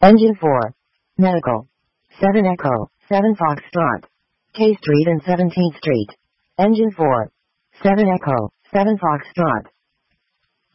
Engine 4. Medical. 7 Echo, 7 Foxtrot. K Street and 17th Street. Engine 4. 7 Echo, 7 Foxtrot.